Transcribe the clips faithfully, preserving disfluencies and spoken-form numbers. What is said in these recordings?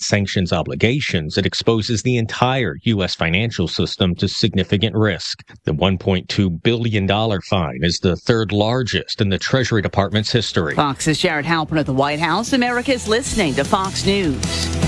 sanctions obligations, it exposes the entire U S financial system to significant risk. The one point two billion dollars fine is the third largest in the Treasury Department's history. Fox's Jared Halpern at the White House. America's listening to Fox News.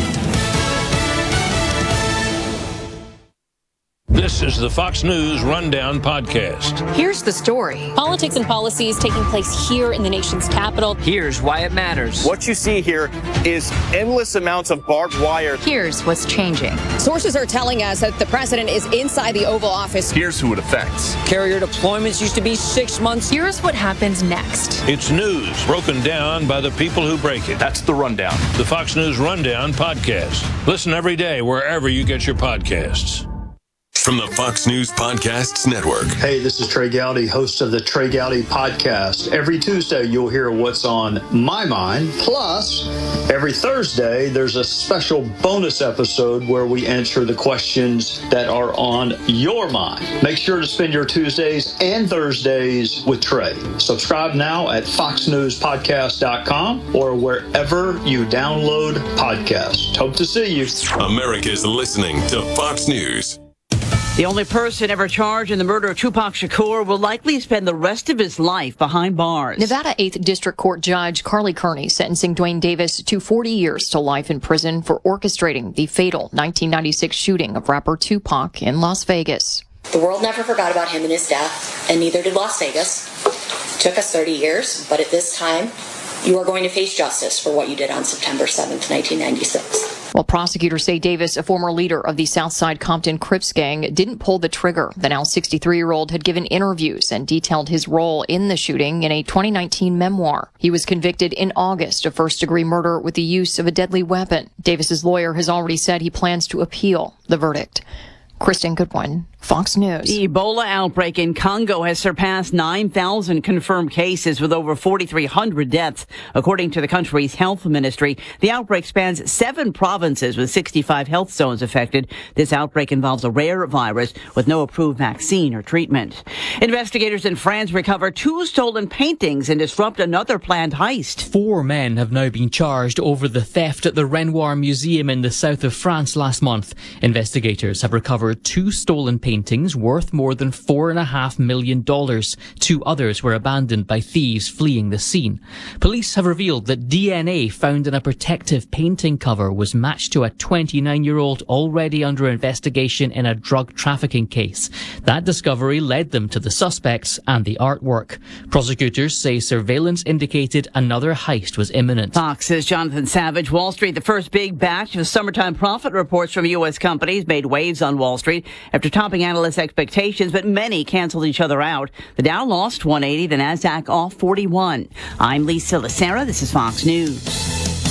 This is the Fox News Rundown podcast. Here's the story. Politics and policies taking place here in the nation's capital. Here's why it matters. What you see here is endless amounts of barbed wire. Here's what's changing. Sources are telling us that the president is inside the Oval Office. Here's who it affects. Carrier deployments used to be six months. Here's what happens next. It's news broken down by the people who break it. That's the Rundown. The Fox News Rundown podcast. Listen every day wherever you get your podcasts. From the Fox News Podcasts Network. Hey, this is Trey Gowdy, host of the Trey Gowdy Podcast. Every Tuesday, you'll hear what's on my mind. Plus, every Thursday, there's a special bonus episode where we answer the questions that are on your mind. Make sure to spend your Tuesdays and Thursdays with Trey. Subscribe now at fox news podcast dot com or wherever you download podcasts. Hope to see you. America's listening to Fox News. The only person ever charged in the murder of Tupac Shakur will likely spend the rest of his life behind bars. Nevada eighth District Court Judge Carly Kearney sentencing Duane Davis to forty years to life in prison for orchestrating the fatal nineteen ninety-six shooting of rapper Tupac in Las Vegas. The world never forgot about him and his death, and neither did Las Vegas. It took us thirty years, but at this time, you are going to face justice for what you did on September seventh, nineteen ninety-six. Well, prosecutors say Davis, a former leader of the Southside Compton Crips gang, didn't pull the trigger. The now sixty-three-year-old had given interviews and detailed his role in the shooting in a twenty nineteen memoir. He was convicted in August of first-degree murder with the use of a deadly weapon. Davis's lawyer has already said he plans to appeal the verdict. Kristen Goodwin, Fox News. The Ebola outbreak in Congo has surpassed nine thousand confirmed cases with over forty-three hundred deaths, according to the country's health ministry. The outbreak spans seven provinces with sixty-five health zones affected. This outbreak involves a rare virus with no approved vaccine or treatment. Investigators in France recover two stolen paintings and disrupt another planned heist. Four men have now been charged over the theft at the Renoir Museum in the south of France last month. Investigators have recovered two stolen paintings worth more than four and a half million dollars. Two others were abandoned by thieves fleeing the scene. Police have revealed that D N A found in a protective painting cover was matched to a twenty-nine-year-old already under investigation in a drug trafficking case. That discovery led them to the suspects and the artwork. Prosecutors say surveillance indicated another heist was imminent. Fox's Jonathan Savage. Wall Street, the first big batch of summertime profit reports from U S companies made waves on Wall Street after topping analysts' expectations, but many canceled each other out. The Dow lost one eighty, the Nasdaq off forty-one. I'm Lisa Lacera. This is Fox News.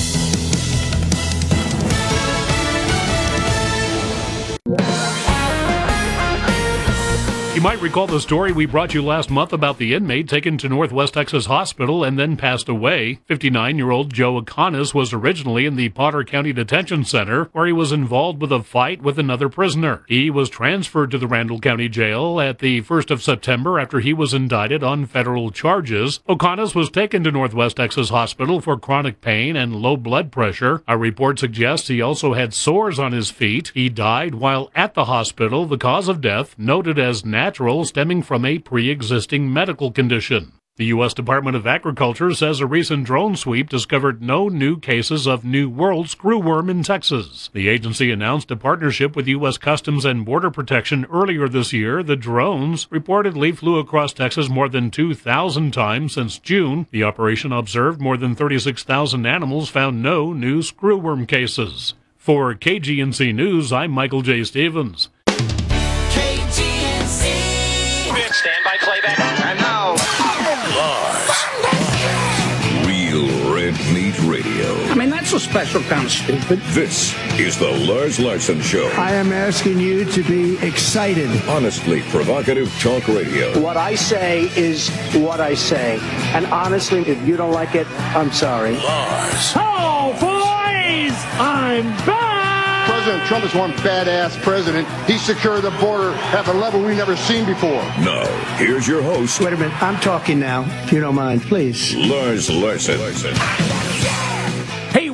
You might recall the story we brought you last month about the inmate taken to Northwest Texas Hospital and then passed away. fifty-nine-year-old Joe Akonis was originally in the Potter County Detention Center, where he was involved with a fight with another prisoner. He was transferred to the Randall County Jail at the first of September after he was indicted on federal charges. Akonis was taken to Northwest Texas Hospital for chronic pain and low blood pressure. A report suggests he also had sores on his feet. He died while at the hospital. The cause of death noted as natural. Natural, stemming from a pre-existing medical condition. The U S Department of Agriculture says a recent drone sweep discovered no new cases of New World screwworm in Texas. The agency announced a partnership with U S Customs and Border Protection earlier this year. The drones reportedly flew across Texas more than two thousand times since June. The operation observed more than thirty-six thousand animals, found no new screwworm cases. For K G N C News, I'm Michael J. Stevens. Stand by playback. And now, Live. Real Red Meat Radio. I mean, that's a special kind of stupid. This is the Lars Larson Show. I am asking you to be excited. Honestly provocative talk radio. What I say is what I say. And honestly, if you don't like it, I'm sorry. Lars. Oh, boys! I'm back! President Trump is one badass president. He secured the border at a level we've never seen before. Now, here's your host. Wait a minute. I'm talking now, if you don't mind, please. Lars Larson. Hey,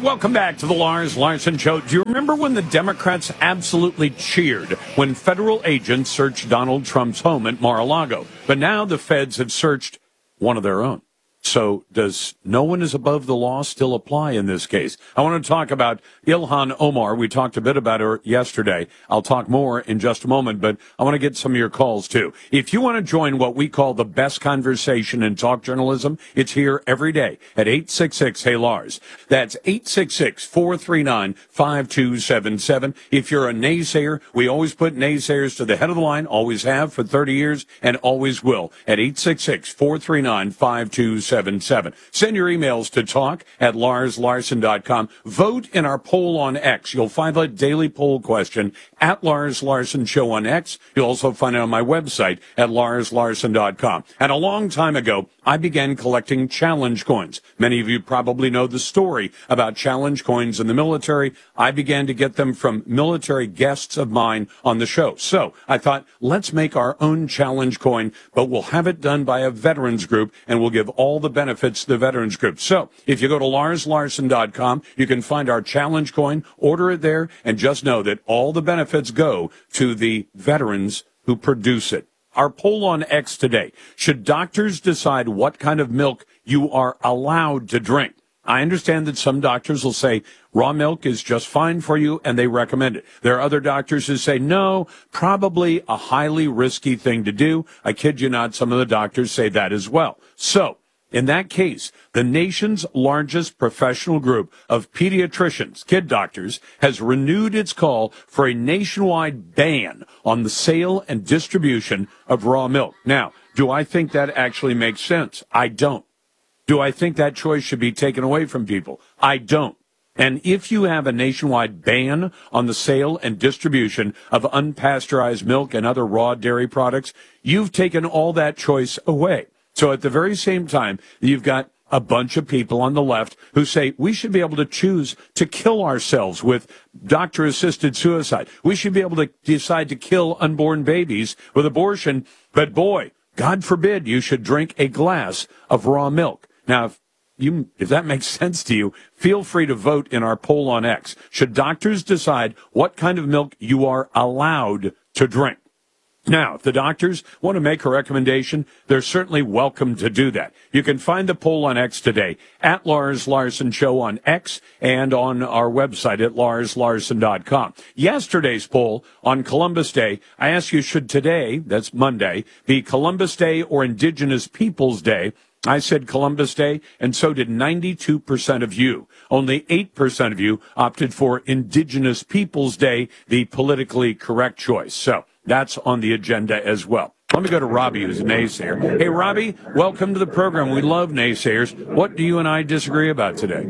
welcome back to the Lars Larson Show. Do you remember when the Democrats absolutely cheered when federal agents searched Donald Trump's home at Mar-a-Lago? But now the feds have searched one of their own. So does no one is above the law still apply in this case? I want to talk about Ilhan Omar. We talked a bit about her yesterday. I'll talk more in just a moment, but I want to get some of your calls too. If you want to join what we call the best conversation in talk journalism, it's here every day at eight six six, hey Lars. That's eight six six, four three nine, five two seven seven. If you're a naysayer, we always put naysayers to the head of the line, always have for thirty years and always will at eight six six, four three nine, five two seven seven. Send your emails to talk at lars larson dot com. Vote in our poll on X. You'll find the daily poll question at Lars Larson Show on X. You'll also find it on my website at lars larson dot com. And a long time ago, I began collecting challenge coins. Many of you probably know the story about challenge coins in the military. I began to get them from military guests of mine on the show. So I thought, let's make our own challenge coin, but we'll have it done by a veterans group, and we'll give all the benefits to the veterans group. So if you go to lars larson dot com, you can find our challenge coin, order it there, and just know that all the benefits go to the veterans who produce it. Our poll on X today: should doctors decide what kind of milk you are allowed to drink? I understand that some doctors will say raw milk is just fine for you and they recommend it. There are other doctors who say no, probably a highly risky thing to do. I kid you not, some of the doctors say that as well. So in that case, the nation's largest professional group of pediatricians, kid doctors, has renewed its call for a nationwide ban on the sale and distribution of raw milk. Now, do I think that actually makes sense? I don't. Do I think that choice should be taken away from people? I don't. And if you have a nationwide ban on the sale and distribution of unpasteurized milk and other raw dairy products, you've taken all that choice away. So at the very same time, you've got a bunch of people on the left who say we should be able to choose to kill ourselves with doctor-assisted suicide. We should be able to decide to kill unborn babies with abortion. But boy, God forbid you should drink a glass of raw milk. Now, if you, if that makes sense to you, feel free to vote in our poll on X. Should doctors decide what kind of milk you are allowed to drink? Now, if the doctors want to make a recommendation, they're certainly welcome to do that. You can find the poll on X today at Lars Larson Show on X and on our website at lars larson dot com. Yesterday's poll on Columbus Day, I asked you, should today, that's Monday, be Columbus Day or Indigenous Peoples Day? I said Columbus Day, and so did ninety-two percent of you. Only eight percent of you opted for Indigenous Peoples Day, the politically correct choice. So that's on the agenda as well. Let me go to Robbie, who's a naysayer. Hey, Robbie, welcome to the program. We love naysayers. What do you and I disagree about today?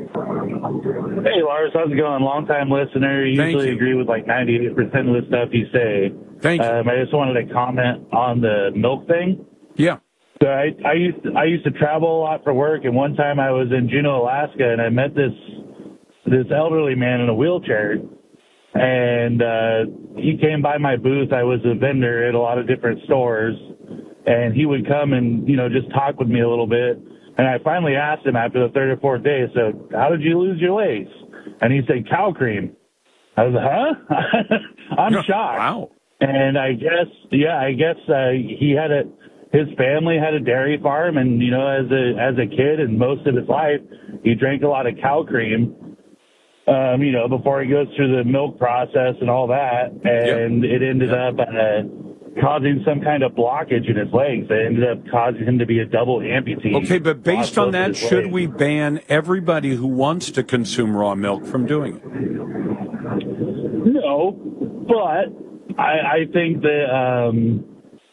Hey, Lars, how's it going? Long-time listener. You Thank usually you. agree with like ninety-eight percent of the stuff you say. Thank you. Um, I just wanted to comment on the milk thing. Yeah. So I, I used to, I used to travel a lot for work, and one time I was in Juneau, Alaska, and I met this this elderly man in a wheelchair, and uh, he came by my booth. I was a vendor at a lot of different stores, and he would come and, you know, just talk with me a little bit. And I finally asked him after the third or fourth day, so how did you lose your legs? And he said, cow cream. I was like, huh? I'm shocked. Wow. And I guess, yeah, I guess uh, he had a, his family had a dairy farm, and, you know, as a, as a kid and most of his life, he drank a lot of cow cream, um, you know, before he goes through the milk process and all that. And yep. it ended yep. up uh, causing some kind of blockage in his legs. It ended up causing him to be a double amputee. Okay, but based on that, should legs. we ban everybody who wants to consume raw milk from doing it? No, but I, I think that um,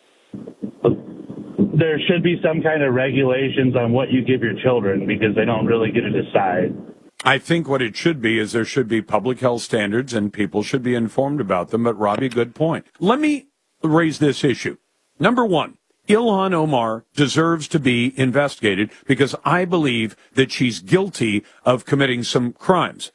there should be some kind of regulations on what you give your children, because they don't really get to decide. I think what it should be is there should be public health standards and people should be informed about them. But, Robbie, good point. Let me raise this issue. Number one, Ilhan Omar deserves to be investigated because I believe that she's guilty of committing some crimes.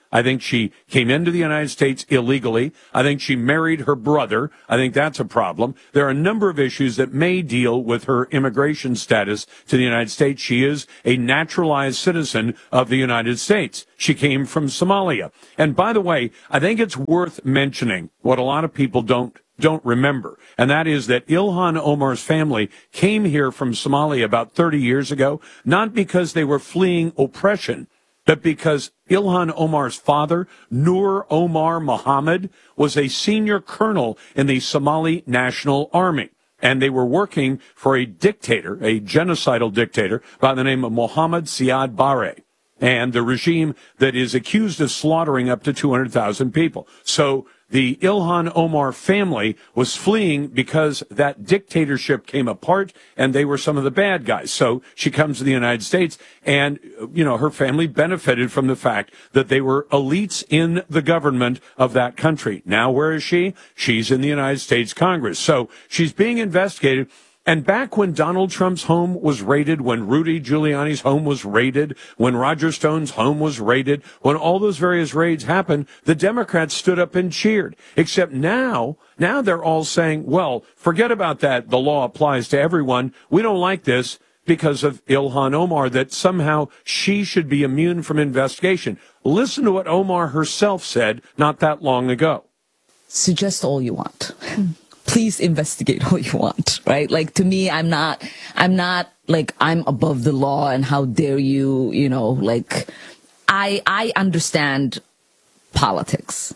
I think she came into the United States illegally. I think she married her brother. I think that's a problem. There are a number of issues that may deal with her immigration status to the United States. She is a naturalized citizen of the United States. She came from Somalia. And by the way, I think it's worth mentioning what a lot of people don't don't remember, and that is that Ilhan Omar's family came here from Somalia about thirty years ago, not because they were fleeing oppression, but because Ilhan Omar's father, Nur Omar Mohammed, was a senior colonel in the Somali National Army. And they were working for a dictator, a genocidal dictator by the name of Mohammed Siad Barre, and the regime that is accused of slaughtering up to two hundred thousand people. So the Ilhan Omar family was fleeing because that dictatorship came apart and they were some of the bad guys. So she comes to the United States and, you know, her family benefited from the fact that they were elites in the government of that country. Now, where is she? She's in the United States Congress. So she's being investigated. And back when Donald Trump's home was raided, when Rudy Giuliani's home was raided, when Roger Stone's home was raided, when all those various raids happened, the Democrats stood up and cheered. Except now, now they're all saying, well, forget about that. The law applies to everyone. We don't like this because of Ilhan Omar, that somehow she should be immune from investigation. Listen to what Omar herself said not that long ago. Suggest all you want. Please investigate all you want, right? Like, to me, I'm not, I'm not like, I'm above the law and how dare you, you know, like, I, I understand politics.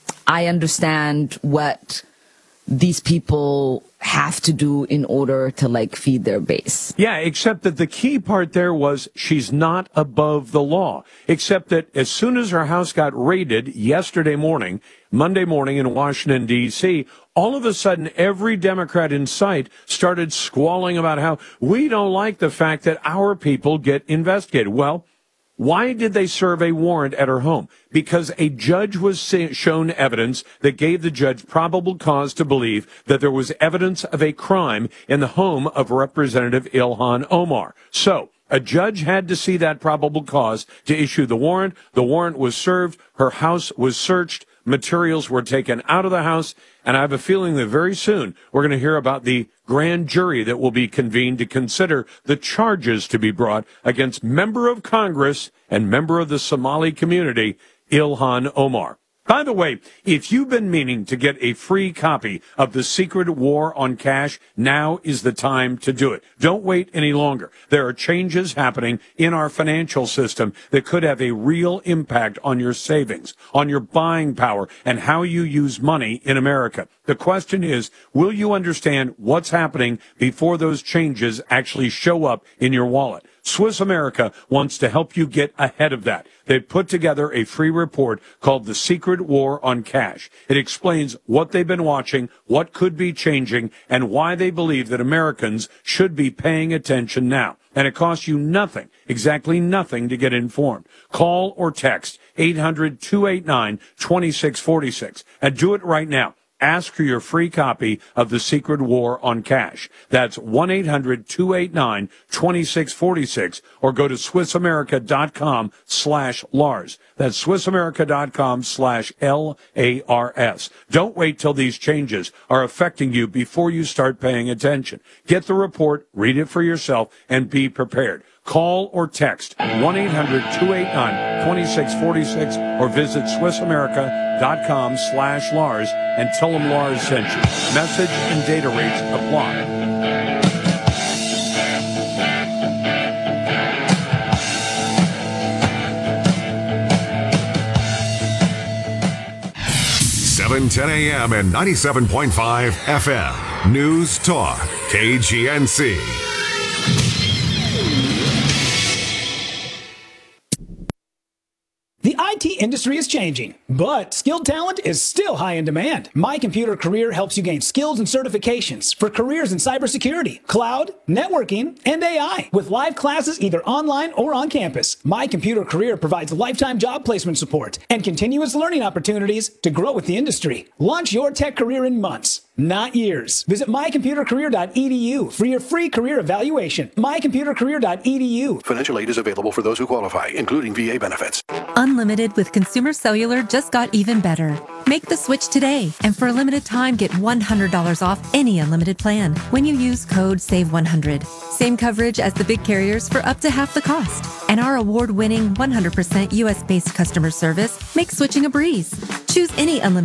I understand what these people have to do in order to, like, feed their base. Yeah, except that the key part there was she's not above the law. Except that as soon as her house got raided yesterday morning, Monday morning in Washington, D C, all of a sudden every Democrat in sight started squalling about how we don't like the fact that our people get investigated. Well, why did they serve a warrant at her home? Because a judge was shown evidence that gave the judge probable cause to believe that there was evidence of a crime in the home of Representative Ilhan Omar. So a judge had to see that probable cause to issue the warrant. The warrant was served. Her house was searched. Materials were taken out of the house. And I have a feeling that very soon we're going to hear about the grand jury that will be convened to consider the charges to be brought against member of Congress and member of the Somali community, Ilhan Omar. By the way, if you've been meaning to get a free copy of The Secret War on Cash, now is the time to do it. Don't wait any longer. There are changes happening in our financial system that could have a real impact on your savings, on your buying power, and how you use money in America. The question is, will you understand what's happening before those changes actually show up in your wallet? Swiss America wants to help you get ahead of that. They put together a free report called The Secret War on Cash. It explains what they've been watching, what could be changing, and why they believe that Americans should be paying attention now. And it costs you nothing, exactly nothing, to get informed. Call or text eight hundred, two eight nine, two six four six and do it right now. Ask for your free copy of The Secret War on Cash. That's one eight hundred, two eight nine, two six four six or go to SwissAmerica.com slash Lars. That's SwissAmerica.com slash L A R S. Don't wait till these changes are affecting you before you start paying attention. Get the report, read it for yourself, and be prepared. Call or text one eight hundred, two eight nine, two six four six or visit SwissAmerica.com slash Lars and tell them Lars sent you. Message and data rates apply. seven ten a.m. and ninety-seven point five F M. News Talk, K G N C. The I T industry is changing, but skilled talent is still high in demand. My Computer Career helps you gain skills and certifications for careers in cybersecurity, cloud, networking, and A I. With live classes either online or on campus, My Computer Career provides lifetime job placement support and continuous learning opportunities to grow with the industry. Launch your tech career in months. not years. Visit my computer career dot e d u for your free career evaluation. my computer career dot e d u. Financial aid is available for those who qualify, including V A benefits. Unlimited with Consumer Cellular just got even better. Make the switch today, and for a limited time, get one hundred dollars off any unlimited plan when you use code save one hundred. Same coverage as the big carriers for up to half the cost. And our award-winning one hundred percent U S-based customer service makes switching a breeze. Choose any unlimited